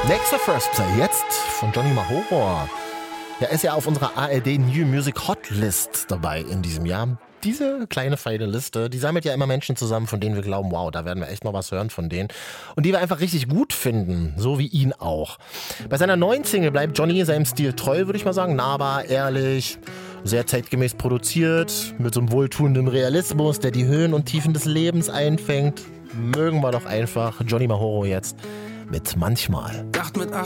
Nächster First Play jetzt von Johnny Mahoro. Der ist ja auf unserer ARD New Music Hotlist dabei in diesem Jahr. Diese kleine feine Liste, die sammelt ja immer Menschen zusammen, von denen wir glauben, wow, da werden wir echt noch was hören von denen. Und die wir einfach richtig gut finden, so wie ihn auch. Bei seiner neuen Single bleibt Johnny seinem Stil treu, würde ich mal sagen. Nahbar, ehrlich, sehr zeitgemäß produziert, mit so einem wohltuenden Realismus, der die Höhen und Tiefen des Lebens einfängt. Mögen wir doch einfach Johnny Mahoro jetzt mit Manchmal. Dacht mit